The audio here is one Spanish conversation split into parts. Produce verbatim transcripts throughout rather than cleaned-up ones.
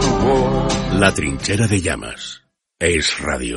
on board. La trinchera de llamas. Es Radio.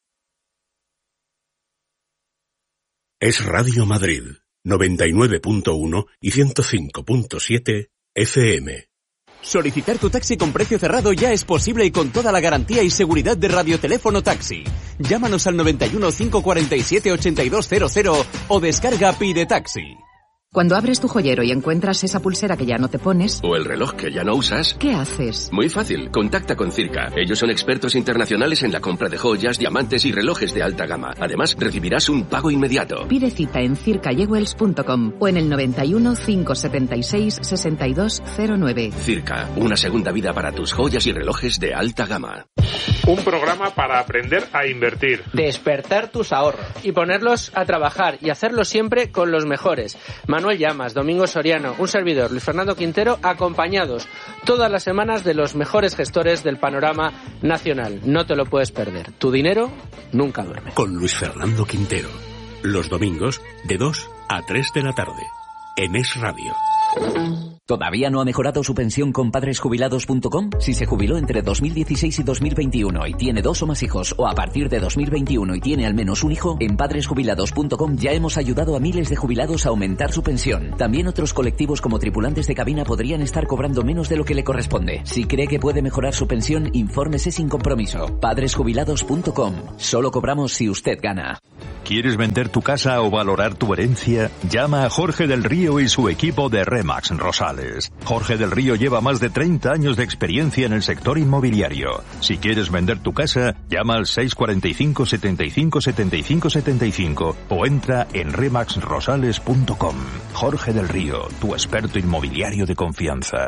Es Radio Madrid, noventa y nueve punto uno y ciento cinco punto siete F M. Solicitar tu taxi con precio cerrado ya es posible y con toda la garantía y seguridad de Radioteléfono Taxi. Llámanos al noventa y uno, cinco cuarenta y siete, ochenta y dos cero cero o descarga Pide Taxi. Cuando abres tu joyero y encuentras esa pulsera que ya no te pones... O el reloj que ya no usas... ¿Qué haces? Muy fácil, contacta con Circa. Ellos son expertos internacionales en la compra de joyas, diamantes y relojes de alta gama. Además, recibirás un pago inmediato. Pide cita en circa jewels punto com o en el noventa y uno, cinco setenta y seis, sesenta y dos cero nueve. Circa, una segunda vida para tus joyas y relojes de alta gama. Un programa para aprender a invertir. Despertar tus ahorros y ponerlos a trabajar y hacerlo siempre con los mejores. Manuel Llamas, Domingo Soriano, un servidor, Luis Fernando Quintero, acompañados todas las semanas de los mejores gestores del panorama nacional. No te lo puedes perder. Tu dinero nunca duerme. Con Luis Fernando Quintero. Los domingos de dos a tres de la tarde. En Es Radio. ¿Todavía no ha mejorado su pensión con padres jubilados punto com? Si se jubiló entre dos mil dieciséis y dos mil veintiuno y tiene dos o más hijos, o a partir de dos mil veintiuno y tiene al menos un hijo, en padres jubilados punto com ya hemos ayudado a miles de jubilados a aumentar su pensión. También otros colectivos como tripulantes de cabina podrían estar cobrando menos de lo que le corresponde. Si cree que puede mejorar su pensión, infórmese sin compromiso. padres jubilados punto com. Solo cobramos si usted gana. ¿Quieres vender tu casa o valorar tu herencia? Llama a Jorge del Río y su equipo de Remax Rosales. Jorge del Río lleva más de treinta años de experiencia en el sector inmobiliario. Si quieres vender tu casa, llama al seis cuarenta y cinco, setenta y cinco, setenta y cinco, setenta y cinco o entra en remax rosales punto com. Jorge del Río, tu experto inmobiliario de confianza.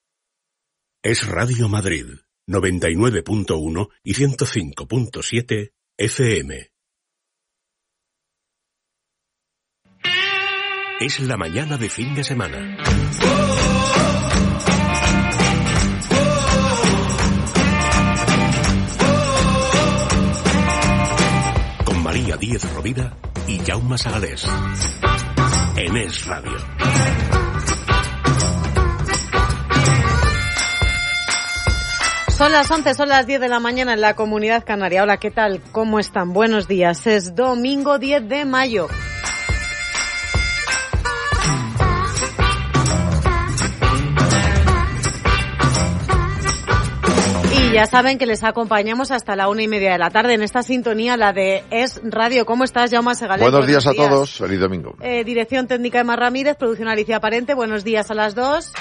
Es Radio Madrid, noventa y nueve punto uno y ciento cinco punto siete F M. Es la mañana de fin de semana. Con María Díez Rovira y Jaume Sagalés. En Es Radio. Son las once, son las diez de la mañana en la Comunidad Canaria. Hola, ¿qué tal? ¿Cómo están? Buenos días. Es domingo diez de mayo. Y ya saben que les acompañamos hasta la una y media de la tarde en esta sintonía, la de Es Radio. ¿Cómo estás, Jaume Segalés? Buenos, Buenos días a días. todos. Feliz domingo. Eh, dirección técnica Emma Ramírez, producción Alicia Parente. Buenos días a las dos.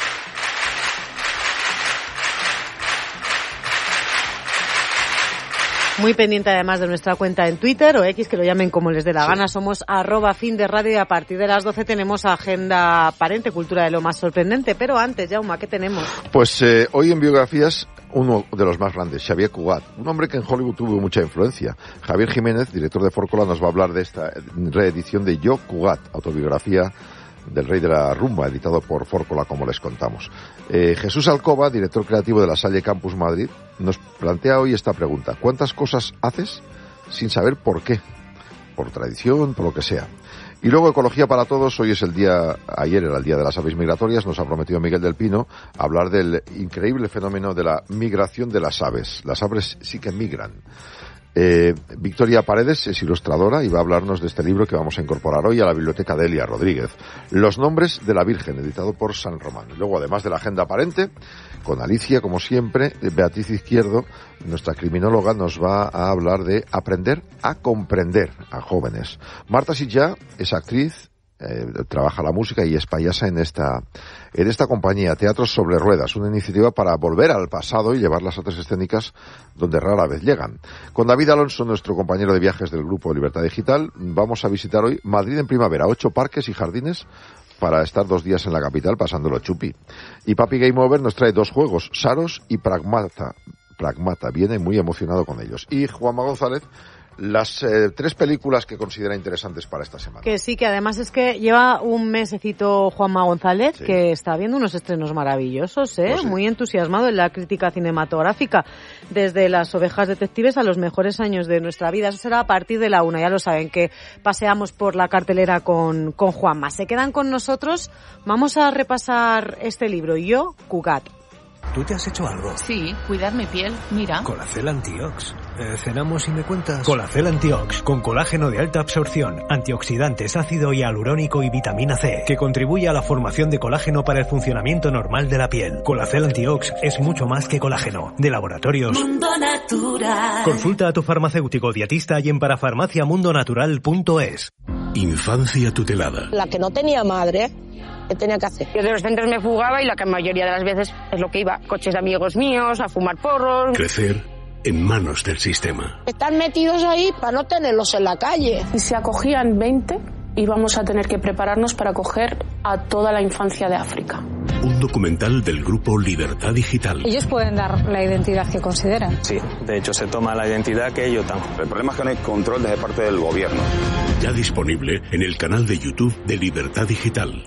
Muy pendiente además de nuestra cuenta en Twitter o X, que lo llamen como les dé la sí. gana. Somos arroba fin de radio y a partir de las doce tenemos agenda Parente, cultura de lo más sorprendente. Pero antes, Jaume, ¿qué tenemos? Pues eh, hoy en biografías, uno de los más grandes, Xavier Cugat, un hombre que en Hollywood tuvo mucha influencia. Javier Jiménez, director de Fórcola, nos va a hablar de esta reedición de Yo Cugat, autobiografía del rey de la rumba, editado por Fórcola, como les contamos. Eh, Jesús Alcoba, director creativo de la Salle Campus Madrid, nos plantea hoy esta pregunta: ¿cuántas cosas haces sin saber por qué? Por tradición, por lo que sea. Y luego Ecología para Todos. Hoy es el día, ayer era el día de las aves migratorias. Nos ha prometido Miguel del Pino hablar del increíble fenómeno de la migración de las aves. Las aves sí que migran. Eh, Victoria Paredes es ilustradora y va a hablarnos de este libro que vamos a incorporar hoy a la biblioteca de Elia Rodríguez, Los nombres de la Virgen, editado por San Román. Y luego, además de la agenda aparente, con Alicia, como siempre, Beatriz Izquierdo, nuestra criminóloga, nos va a hablar de aprender a comprender a jóvenes. Marta Sitjà es actriz, eh, trabaja la música y es payasa en esta en esta compañía, Teatros sobre Ruedas, una iniciativa para volver al pasado y llevar las artes escénicas donde rara vez llegan. Con David Alonso, nuestro compañero de viajes del Grupo Libertad Digital, vamos a visitar hoy Madrid en primavera, ocho parques y jardines para estar dos días en la capital pasándolo chupi. Y Papi Game Over nos trae dos juegos, Saros y Pragmata. Pragmata, viene muy emocionado con ellos. Y Juanma González, las eh, tres películas que considera interesantes para esta semana. Que sí, que además es que lleva un mesecito Juanma González, sí. que está viendo unos estrenos maravillosos, ¿eh? Pues sí. Muy entusiasmado en la crítica cinematográfica, desde Las ovejas detectives a los mejores años de nuestra vida. Eso será a partir de la una, ya lo saben, que paseamos por la cartelera con, con Juanma. Se quedan con nosotros, vamos a repasar este libro, Yo, Cugat. ¿Tú te has hecho algo? Sí, cuidar mi piel, mira. Colacel Antiox. Eh, ¿Cenamos y me cuentas? Colacel Antiox, con colágeno de alta absorción, antioxidantes, ácido hialurónico y vitamina C, que contribuye a la formación de colágeno para el funcionamiento normal de la piel. Colacel Antiox es mucho más que colágeno. De Laboratorios Mundo Natural. Consulta a tu farmacéutico dietista y en parafarmacia mundo natural punto es. Infancia tutelada. La que no tenía madre, ¿qué tenía que hacer? Yo de los centros me fugaba y la que mayoría de las veces es lo que iba. Coches de amigos míos, a fumar porros. Crecer en manos del sistema. Están metidos ahí para no tenerlos en la calle. Y si acogían veinte, íbamos a tener que prepararnos para acoger a toda la infancia de África. Un documental del grupo Libertad Digital. Ellos pueden dar la identidad que consideran. Sí, de hecho se toma la identidad que ellos dan. El problema es que no hay control desde parte del gobierno. Ya disponible en el canal de YouTube de Libertad Digital.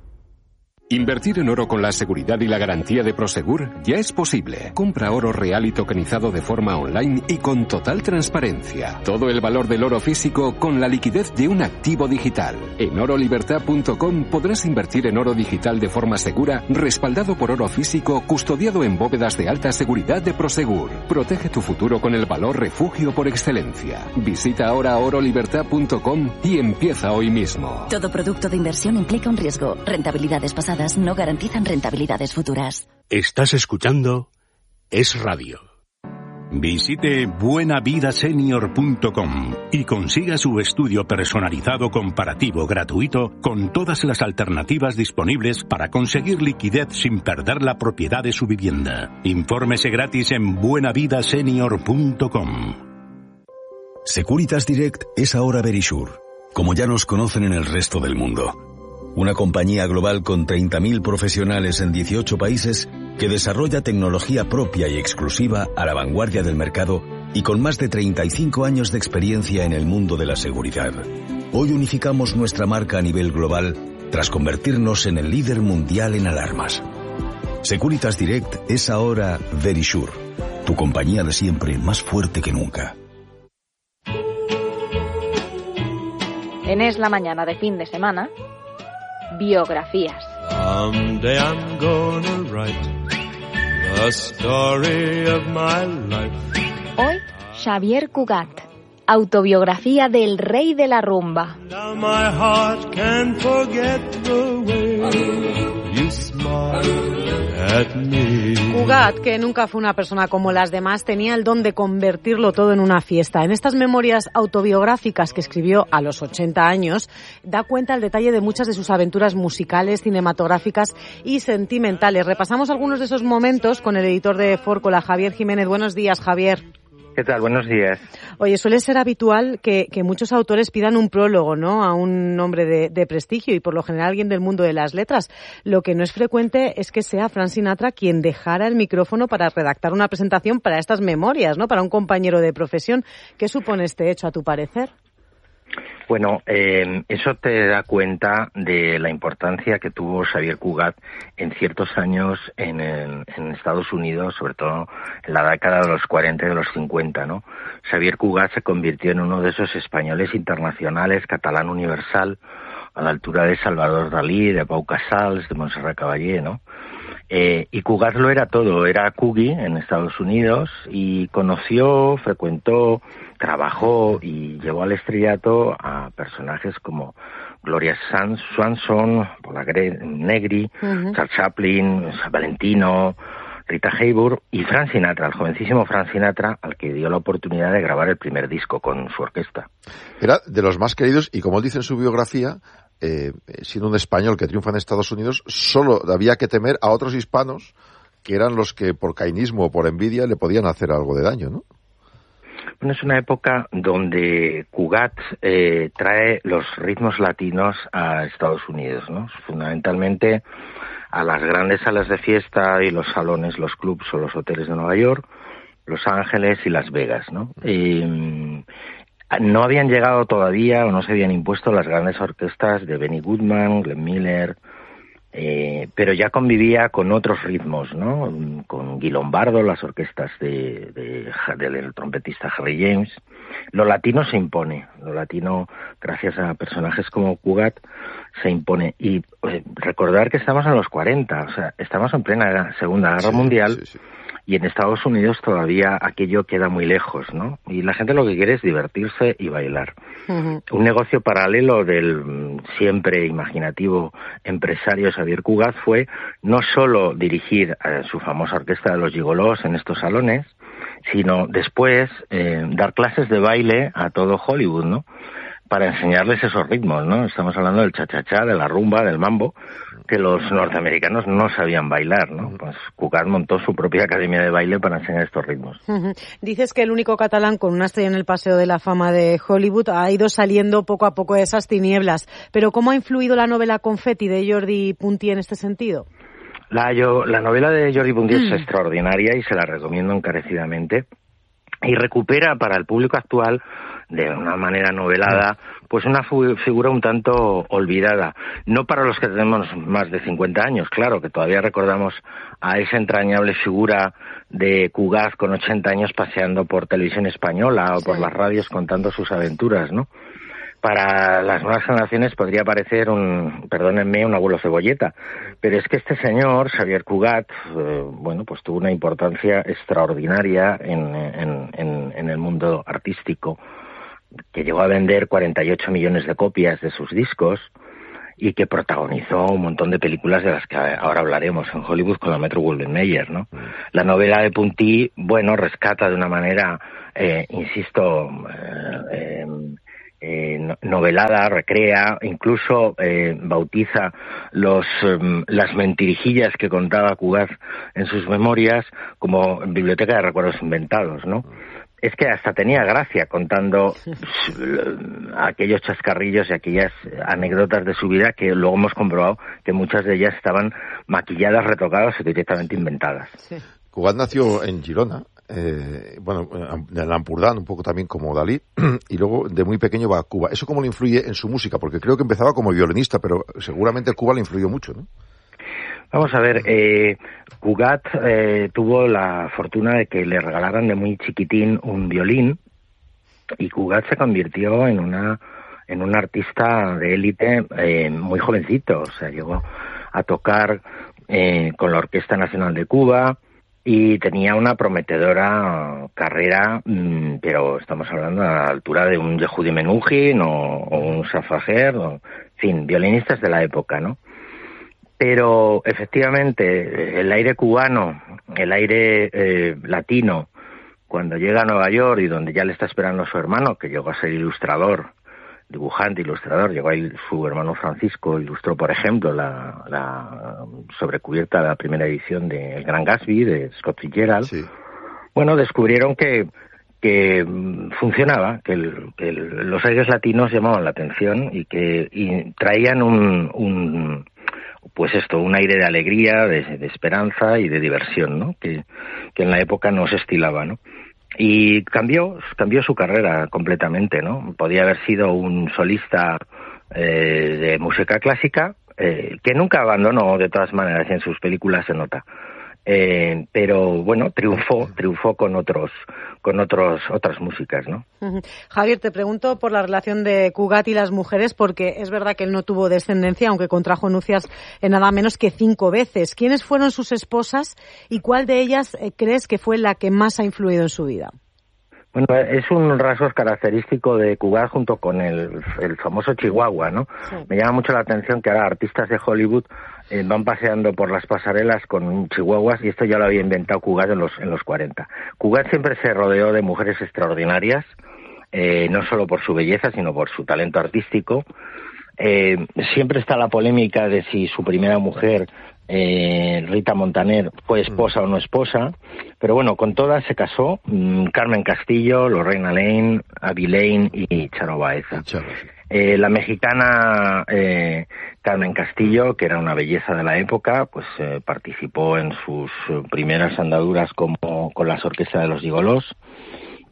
Invertir en oro con la seguridad y la garantía de Prosegur ya es posible. Compra oro real y tokenizado de forma online y con total transparencia. Todo el valor del oro físico con la liquidez de un activo digital. En oro libertad punto com podrás invertir en oro digital de forma segura, respaldado por oro físico, custodiado en bóvedas de alta seguridad de Prosegur. Protege tu futuro con el valor refugio por excelencia. Visita ahora oro libertad punto com y empieza hoy mismo. Todo producto de inversión implica un riesgo. Rentabilidades pasadas no garantizan rentabilidades futuras. Estás escuchando Es Radio. Visite buena vida senior punto com y consiga su estudio personalizado comparativo gratuito con todas las alternativas disponibles para conseguir liquidez sin perder la propiedad de su vivienda. Infórmese gratis en buena vida senior punto com. Securitas Direct es ahora Verisure, como ya nos conocen en el resto del mundo. Una compañía global con treinta mil profesionales en dieciocho países que desarrolla tecnología propia y exclusiva a la vanguardia del mercado y con más de treinta y cinco años de experiencia en el mundo de la seguridad. Hoy unificamos nuestra marca a nivel global tras convertirnos en el líder mundial en alarmas. Securitas Direct es ahora Verisure, tu compañía de siempre más fuerte que nunca. En Es la Mañana de fin de semana, biografías. Someday I'm gonna write the story of my life. Hoy, Xavier Cugat, autobiografía del rey de la rumba. Now my heart can't forget the way you smile at me. Cugat, que nunca fue una persona como las demás, tenía el don de convertirlo todo en una fiesta. En estas memorias autobiográficas que escribió a los ochenta años, da cuenta el detalle de muchas de sus aventuras musicales, cinematográficas y sentimentales. Repasamos algunos de esos momentos con el editor de Fórcola, Javier Jiménez. Buenos días, Javier. ¿Qué tal? Buenos días. Oye, suele ser habitual que, que muchos autores pidan un prólogo, ¿no?, a un hombre de, de prestigio y por lo general alguien del mundo de las letras. Lo que no es frecuente es que sea Frank Sinatra quien dejara el micrófono para redactar una presentación para estas memorias, ¿no?, para un compañero de profesión. ¿Qué supone este hecho, a tu parecer? Bueno, eh, eso te da cuenta de la importancia que tuvo Xavier Cugat en ciertos años en, en, en Estados Unidos, sobre todo en la década de los cuarenta y de los cincuenta, ¿no? Xavier Cugat se convirtió en uno de esos españoles internacionales, catalán universal, a la altura de Salvador Dalí, de Pau Casals, de Montserrat Caballé, ¿no? Eh, y Cugat lo era todo, era Coogie en Estados Unidos y conoció, frecuentó, trabajó y llevó al estrellato a personajes como Gloria Swanson, Paula Negri, uh-huh. Charles Chaplin, Valentino, Rita Hayworth y Frank Sinatra, el jovencísimo Frank Sinatra, al que dio la oportunidad de grabar el primer disco con su orquesta. Era de los más queridos y, como él dice en su biografía, eh, siendo un español que triunfa en Estados Unidos, solo había que temer a otros hispanos que eran los que por cainismo o por envidia le podían hacer algo de daño, ¿no? Bueno, es una época donde Cugat eh, trae los ritmos latinos a Estados Unidos, ¿no? Fundamentalmente a las grandes salas de fiesta y los salones, los clubs o los hoteles de Nueva York, Los Ángeles y Las Vegas, ¿no? Eh, no habían llegado todavía o no se habían impuesto las grandes orquestas de Benny Goodman, Glenn Miller, eh, pero ya convivía con otros ritmos, ¿no? Con Guy Lombardo, las orquestas de, de, del trompetista Harry James, lo latino se impone, lo latino, gracias a personajes como Cugat, se impone. Y eh, recordar que estamos en los cuarenta, o sea, estamos en plena Segunda Guerra sí, Mundial, sí, sí. Y en Estados Unidos todavía aquello queda muy lejos, ¿no? Y la gente lo que quiere es divertirse y bailar. Uh-huh. Un negocio paralelo del siempre imaginativo empresario Xavier Cugat fue no solo dirigir a su famosa orquesta de los Gigolos en estos salones, sino después eh, dar clases de baile a todo Hollywood, ¿no? Para enseñarles esos ritmos, ¿no? Estamos hablando del cha-cha-cha, de la rumba, del mambo, que los norteamericanos no sabían bailar, ¿no? Pues Cugat montó su propia academia de baile para enseñar estos ritmos. Uh-huh. Dices que el único catalán con una estrella en el Paseo de la Fama de Hollywood ha ido saliendo poco a poco de esas tinieblas. Pero ¿cómo ha influido la novela Confetti de Jordi Puntí en este sentido? La, yo, la novela de Jordi Puntí es extraordinaria y se la recomiendo encarecidamente. Y recupera para el público actual, de una manera novelada, pues una fu- figura un tanto olvidada. No para los que tenemos más de cincuenta años, claro, que todavía recordamos a esa entrañable figura de Cugat con ochenta años paseando por televisión española o sí. por las radios contando sus aventuras, ¿no? Para las nuevas generaciones podría parecer un, perdónenme, un abuelo cebolleta, pero es que este señor, Xavier Cugat, eh, bueno, pues tuvo una importancia extraordinaria en, en, en, en el mundo artístico, que llegó a vender cuarenta y ocho millones de copias de sus discos y que protagonizó un montón de películas de las que ahora hablaremos en Hollywood con la Metro-Goldwyn-Mayer, ¿no? Mm. La novela de Puntí, bueno, rescata de una manera, eh, insisto, eh, eh, Eh, novelada, recrea, incluso eh, bautiza los eh, las mentirijillas que contaba Cugat en sus memorias como biblioteca de recuerdos inventados, ¿no? Es que hasta tenía gracia contando aquellos chascarrillos y aquellas anécdotas de su vida que luego hemos comprobado que muchas de ellas estaban maquilladas, retocadas o directamente inventadas. Sí. Cugat nació en Girona. Eh, bueno, en el Ampurdán, un poco también como Dalí, y luego de muy pequeño va a Cuba. ¿Eso cómo le influye en su música? Porque creo que empezaba como violinista, pero seguramente Cuba le influyó mucho, ¿no? Vamos a ver, eh, Cugat eh, tuvo la fortuna de que le regalaran de muy chiquitín un violín, y Cugat se convirtió en una en un artista de élite eh, muy jovencito. O sea, llegó a tocar eh, con la Orquesta Nacional de Cuba, y tenía una prometedora carrera, pero estamos hablando a la altura de un Yehudi Menuhin o, o un Safajer, o, en fin, violinistas de la época, ¿no? Pero efectivamente el aire cubano, el aire eh, latino, cuando llega a Nueva York y donde ya le está esperando su hermano, que llegó a ser ilustrador, dibujante, ilustrador, llegó ahí su hermano Francisco, ilustró, por ejemplo, la, la sobrecubierta de la primera edición de El Gran Gatsby, de Scott Fitzgerald. Sí. Bueno, descubrieron que que funcionaba, que, el, que el, los aires latinos llamaban la atención y que y traían un, un, pues esto, un aire de alegría, de, de esperanza y de diversión, ¿no? Que, que en la época no se estilaba, ¿no? Y cambió, cambió su carrera completamente, ¿no? Podía haber sido un solista eh, de música clásica, eh, que nunca abandonó, de todas maneras, en sus películas se nota. Eh, pero bueno, triunfó, triunfó con otros, con otros, otras músicas, ¿no? Uh-huh. Javier, te pregunto por la relación de Cugat y las mujeres, porque es verdad que él no tuvo descendencia, aunque contrajo nupcias en nada menos que cinco veces. ¿Quiénes fueron sus esposas y cuál de ellas eh, crees que fue la que más ha influido en su vida? Bueno, es un rasgo característico de Cugat junto con el, el famoso Chihuahua, ¿no? Sí. Me llama mucho la atención que ahora artistas de Hollywood eh, van paseando por las pasarelas con chihuahuas, y esto ya lo había inventado Cugat en los en los cuarenta. Cugat siempre se rodeó de mujeres extraordinarias, eh, no solo por su belleza, sino por su talento artístico. Eh, siempre está la polémica de si su primera mujer, eh, Rita Montaner, fue esposa o no esposa, pero bueno, con todas se casó, mmm, Carmen Castillo, Lorraine Lane, Abby Lane y Charo Baeza. Eh, la mexicana eh, Carmen Castillo, que era una belleza de la época, pues eh, participó en sus primeras andaduras como con las orquestas de los Gigolos,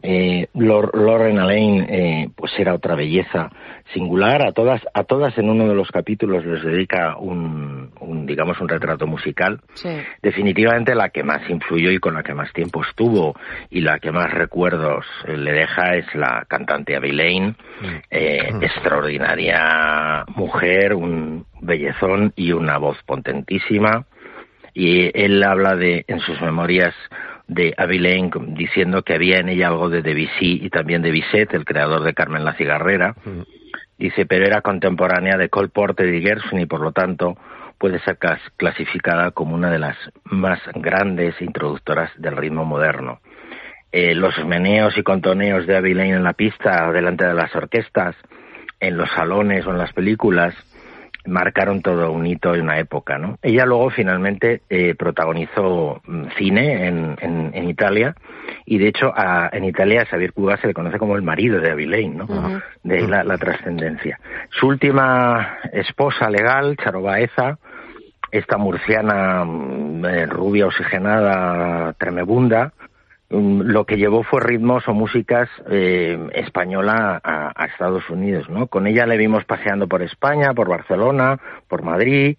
Eh, Lauren Alain, eh, pues era otra belleza singular. A todas, a todas en uno de los capítulos les dedica un, un digamos, un retrato musical. Sí. Definitivamente la que más influyó y con la que más tiempo estuvo y la que más recuerdos eh, le deja es la cantante Abby Lane, eh, extraordinaria mujer, un bellezón y una voz potentísima. Y él habla de, en sus memorias, de Abby Lane, diciendo que había en ella algo de Debussy y también de Bizet, el creador de Carmen la Cigarrera. Mm. Dice, pero era contemporánea de Cole Porter y Gershwin y por lo tanto puede ser clasificada como una de las más grandes introductoras del ritmo moderno. Eh, los meneos y contoneos de Abby Lane en la pista, delante de las orquestas, en los salones o en las películas, marcaron todo un hito y una época, ¿no? Ella luego finalmente eh, protagonizó cine en, en, en Italia y de hecho a, en Italia a Xavier Cugat se le conoce como el marido de Abby Lane, ¿no? Uh-huh. De ahí la, la trascendencia. Su última esposa legal, Charo Baeza, esta murciana eh, rubia oxigenada, tremebunda, lo que llevó fue ritmos o músicas eh, española a, a Estados Unidos, ¿no? Con ella le vimos paseando por España, por Barcelona, por Madrid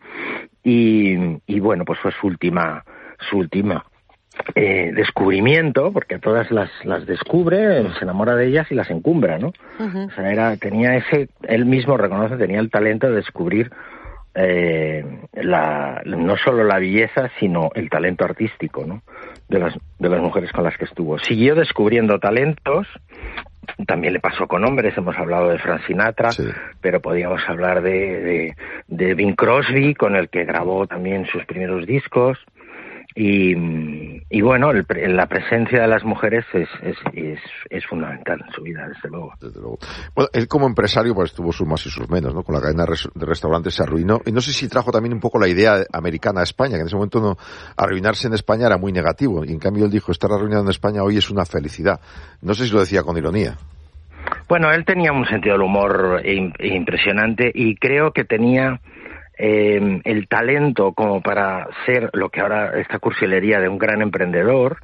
y, y bueno, pues fue su última, su última eh, descubrimiento, porque a todas las, las descubre, se enamora de ellas y las encumbra, ¿no? Uh-huh. O sea, era, tenía ese, él mismo reconoce, tenía el talento de descubrir eh, la, no solo la belleza, sino el talento artístico, ¿no? de las de las mujeres con las que estuvo. Siguió descubriendo talentos, también le pasó con hombres, hemos hablado de Frank Sinatra, sí. Pero podíamos hablar de, de, de Bing Crosby, con el que grabó también sus primeros discos, y, y bueno, el, la presencia de las mujeres es, es, es, es fundamental en su vida, desde luego. Desde luego. Bueno, él como empresario pues tuvo sus más y sus menos, ¿no? Con la cadena de restaurantes se arruinó, y no sé si trajo también un poco la idea americana a España, que en ese momento no, arruinarse en España era muy negativo, y en cambio él dijo, estar arruinado en España hoy es una felicidad. No sé si lo decía con ironía. Bueno, él tenía un sentido del humor impresionante, y creo que tenía Eh, el talento como para ser lo que ahora esta cursilería de un gran emprendedor,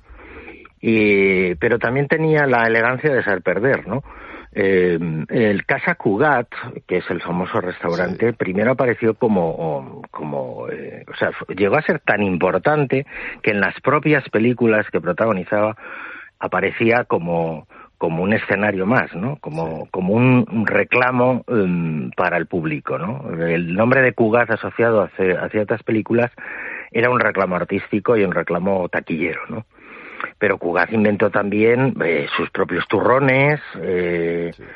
y, pero también tenía la elegancia de saber perder, ¿no? Eh, el Casa Cugat, que es el famoso restaurante, sí. Primero apareció como, como eh, o sea, llegó a ser tan importante que en las propias películas que protagonizaba aparecía como como un escenario más, ¿no? Como, como un, un reclamo um, para el público, ¿no? El nombre de Cugat asociado a, a ciertas películas era un reclamo artístico y un reclamo taquillero, ¿no? Pero Cugat inventó también eh, sus propios turrones, eh, sí.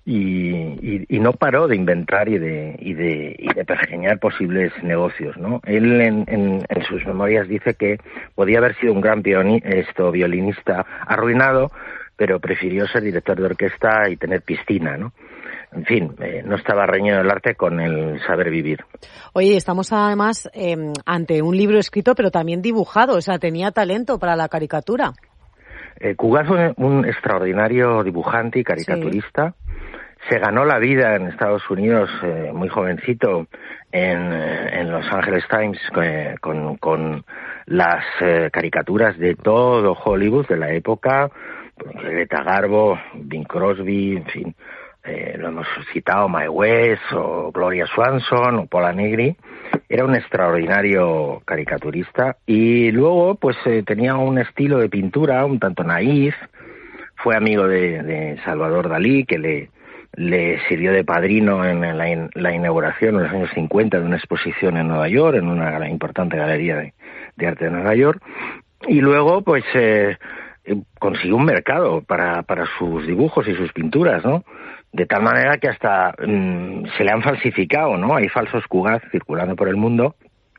y, y, y no paró de inventar y de, y de, y de pergeñar posibles negocios, ¿no? Él en, en, en sus memorias dice que podía haber sido un gran pioni, esto, violinista arruinado, pero prefirió ser director de orquesta y tener piscina, ¿no? En fin, eh, no estaba reñido el arte con el saber vivir. Oye, estamos además eh, ante un libro escrito, pero también dibujado, o sea, tenía talento para la caricatura. Eh, Cugat fue un extraordinario dibujante y caricaturista. Sí. Se ganó la vida en Estados Unidos eh, muy jovencito en, en Los Angeles Times eh, con, con las eh, caricaturas de todo Hollywood de la época. Greta Garbo, Bing Crosby, en fin, eh, lo hemos citado, Mae West, o Gloria Swanson, o Pola Negri. Era un extraordinario caricaturista y luego pues eh, tenía un estilo de pintura un tanto naif. Fue amigo de, de Salvador Dalí, que le, le sirvió de padrino en la, in, la inauguración en los años cincuenta de una exposición en Nueva York, en una importante galería de, de arte de Nueva York. Y luego pues eh, consiguió un mercado para, para sus dibujos y sus pinturas, ¿no? De tal manera que hasta mmm, se le han falsificado, ¿no? Hay falsos Cugat circulando por el mundo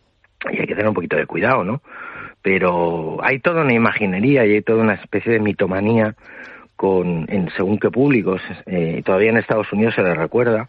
y hay que tener un poquito de cuidado, ¿no? Pero hay toda una imaginería y hay toda una especie de mitomanía con, en según qué públicos. Eh, todavía en Estados Unidos se le recuerda.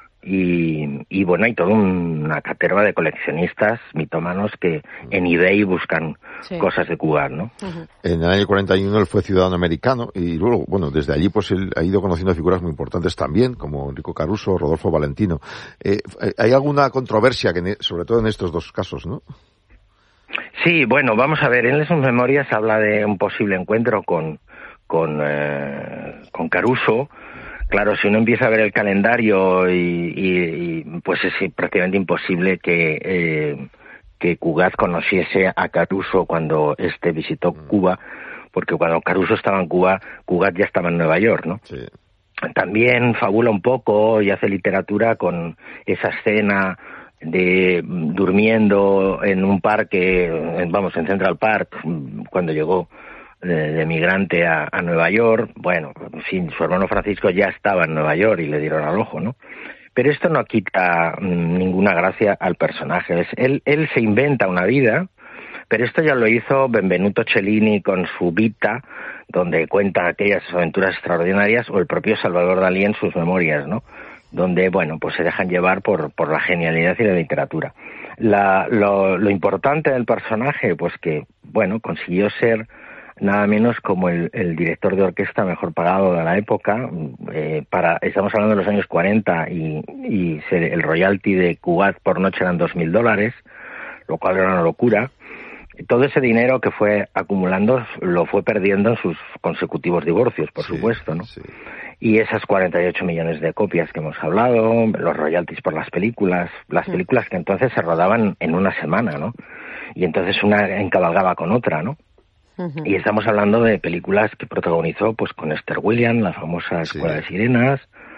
Y, y bueno, hay toda una caterva de coleccionistas mitómanos que en eBay buscan sí. cosas de Cugat, ¿no? Uh-huh. En el año cuarenta y uno él fue ciudadano americano y luego, bueno, desde allí pues él ha ido conociendo figuras muy importantes también, como Enrico Caruso, Rodolfo Valentino. Eh, ¿Hay alguna controversia, que sobre todo en estos dos casos, no? Sí, bueno, vamos a ver, él en sus memorias habla de un posible encuentro con con, eh, con Caruso. Claro, si uno empieza a ver el calendario y, y, y pues es prácticamente imposible que, eh, que Cugat conociese a Caruso cuando este visitó Cuba, porque cuando Caruso estaba en Cuba, Cugat ya estaba en Nueva York, ¿no? Sí. También fabula un poco y hace literatura con esa escena de durmiendo en un parque, vamos, en Central Park, cuando llegó de, de migrante a, a Nueva York. Bueno, en fin, su hermano Francisco ya estaba en Nueva York y le dieron al ojo, ¿no? Pero esto no quita mmm, ninguna gracia al personaje. Es, él, él se inventa una vida, pero esto ya lo hizo Benvenuto Cellini con su Vita, donde cuenta aquellas aventuras extraordinarias, o el propio Salvador Dalí en sus memorias, ¿no? Donde, bueno, pues se dejan llevar por, por la genialidad y la literatura. La, lo, lo importante del personaje, pues que, bueno, consiguió ser nada menos como el, el director de orquesta mejor pagado de la época. Eh, para estamos hablando de los años cuarenta y, y se, el royalty de Cugat por noche eran dos mil dólares, lo cual era una locura. Todo ese dinero que fue acumulando lo fue perdiendo en sus consecutivos divorcios, por sí, supuesto, ¿no? Sí. Y esas cuarenta y ocho millones de copias que hemos hablado, los royalties por las películas, las películas que entonces se rodaban en una semana, ¿no? Y entonces una encabalgaba con otra, ¿no? Uh-huh. Y estamos hablando de películas que protagonizó pues con Esther Williams, la famosa Escuela sí. de Sirenas,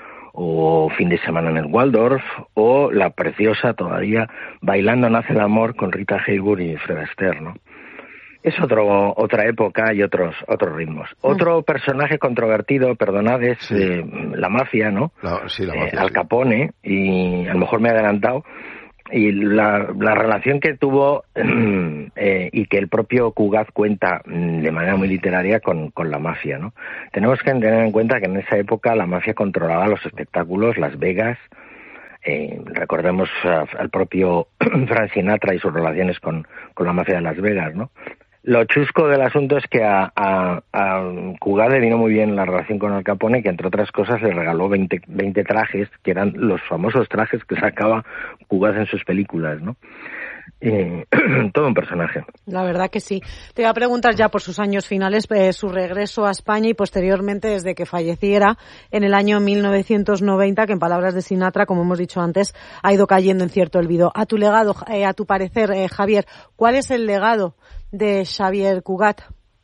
o Fin de semana en el Waldorf, o la preciosa todavía Bailando nace el amor con Rita Hayworth y Fred Astaire, ¿no? Es otro, otra época y otros otros ritmos. Mm. Otro personaje controvertido, perdonad, es sí. eh, la mafia, ¿no? La, sí, la mafia, eh, Al Capone, y a lo mejor me he adelantado, y la, la relación que tuvo eh, y que el propio Cugat cuenta de manera muy literaria con, con la mafia, ¿no? Tenemos que tener en cuenta que en esa época la mafia controlaba los espectáculos, Las Vegas, eh, recordemos a, al propio Frank Sinatra y sus relaciones con, con la mafia de Las Vegas, ¿no? Lo chusco del asunto es que a, a, a Cugat le vino muy bien la relación con Al Capone, que entre otras cosas le regaló veinte, veinte trajes, que eran los famosos trajes que sacaba Cugat en sus películas, ¿no? Eh, todo un personaje. La verdad que sí. Te voy a preguntar ya por sus años finales, eh, su regreso a España y posteriormente desde que falleciera en el año mil novecientos noventa, que en palabras de Sinatra, como hemos dicho antes, ha ido cayendo en cierto olvido. A tu legado, eh, a tu parecer, eh, Javier, ¿cuál es el legado de Xavier Cugat?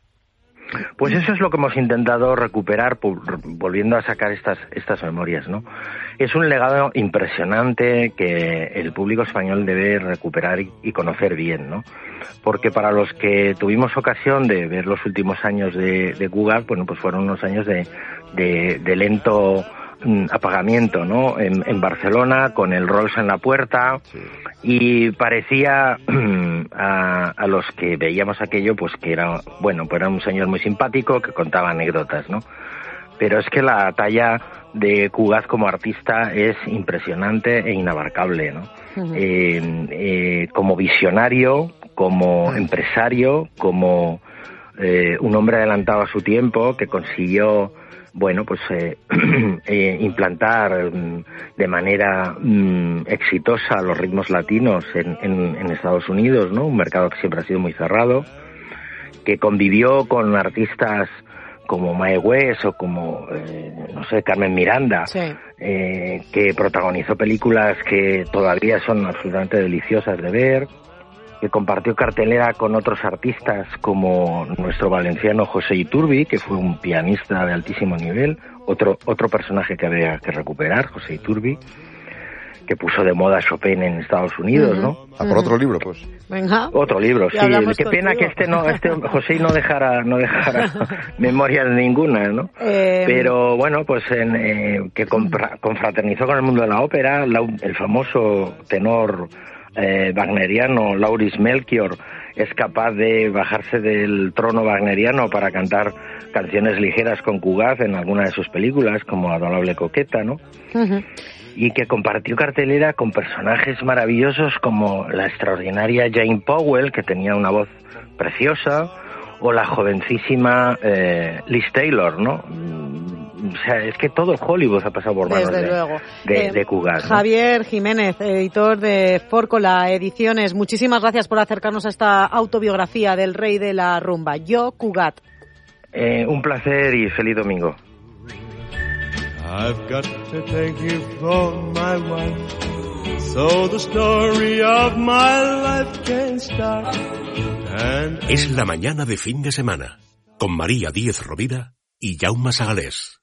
Pues eso es lo que hemos intentado recuperar volviendo a sacar estas estas memorias, ¿no? Es un legado impresionante que el público español debe recuperar y conocer bien, ¿no? Porque para los que tuvimos ocasión de ver los últimos años de, de Cugat, bueno, pues fueron unos años de, de, de lento apagamiento, ¿no? En, en Barcelona, con el Rolls en la puerta, sí. Y parecía a, a los que veíamos aquello, pues que era, bueno, pues era un señor muy simpático que contaba anécdotas, ¿no? Pero es que la talla de Cugat como artista es impresionante e inabarcable, ¿no? Uh-huh. Eh, eh, como visionario, como uh-huh. empresario, como eh, un hombre adelantado a su tiempo que consiguió, bueno, pues eh, eh, implantar de manera mm, exitosa los ritmos latinos en, en, en Estados Unidos, ¿no? Un mercado que siempre ha sido muy cerrado, que convivió con artistas como Mae West o como, eh, no sé, Carmen Miranda, sí. eh, que protagonizó películas que todavía son absolutamente deliciosas de ver, que compartió cartelera con otros artistas como nuestro valenciano José Iturbi, que fue un pianista de altísimo nivel, otro otro personaje que habría que recuperar, José Iturbi, que puso de moda Chopin en Estados Unidos, uh-huh. ¿no? Ah, por otro libro, pues. Venga. Otro libro, sí. Qué pena que este no, este José no dejara, no dejara memorias ninguna, ¿no? Eh... Pero bueno, pues en, eh, que compra, confraternizó con el mundo de la ópera, la, el famoso tenor Eh, wagneriano Lauris Melchior es capaz de bajarse del trono wagneriano para cantar canciones ligeras con Cugat en alguna de sus películas, como Adorable Coqueta, ¿no? Uh-huh. Y que compartió cartelera con personajes maravillosos como la extraordinaria Jane Powell, que tenía una voz preciosa, o la jovencísima eh, Liz Taylor, ¿no? O sea, es que todo Hollywood ha pasado por manos Desde de, luego. de, eh, de Cugat, ¿no? Javier Jiménez, editor de Fórcola Ediciones, muchísimas gracias por acercarnos a esta autobiografía del rey de la rumba, Yo Cugat. Eh, un placer y feliz domingo. I've got to thank you for my wife, so the story of my life can start. And es la mañana de fin de semana, con María Díez Rovira y Jaume Sagalés.